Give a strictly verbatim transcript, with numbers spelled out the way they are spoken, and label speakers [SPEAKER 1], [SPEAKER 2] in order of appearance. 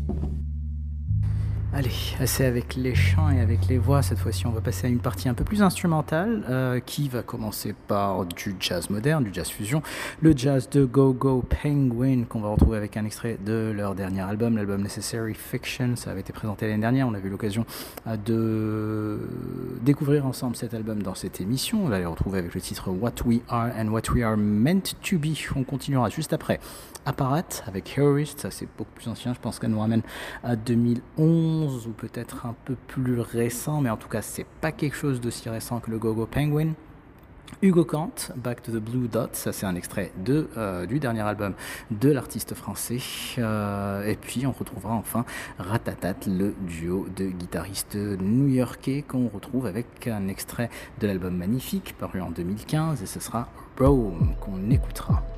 [SPEAKER 1] Allez, assez avec les chants et avec les voix. Cette fois-ci, on va passer à une partie un peu plus instrumentale euh, qui va commencer par du jazz moderne, du jazz fusion. Le jazz de Go Go Penguin qu'on va retrouver avec un extrait de leur dernier album, l'album Necessary Fiction. Ça avait été présenté l'année dernière. On a eu l'occasion euh, de découvrir ensemble cet album dans cette émission. On va les retrouver avec le titre What We Are and What We Are Meant to Be. On continuera juste après Apparat avec Heroist. Ça, c'est beaucoup plus ancien. Je pense qu'elle nous ramène à deux mille onze ou peut-être un peu plus récent, mais en tout cas c'est pas quelque chose d'aussi récent que le Go Go Penguin. Hugo Kant, Back to the Blue Dot, ça c'est un extrait de, euh, du dernier album de l'artiste français. Euh, et puis on retrouvera enfin Ratatat, le duo de guitaristes new-yorkais qu'on retrouve avec un extrait de l'album Magnifique paru en deux mille quinze, et ce sera Rome qu'on écoutera.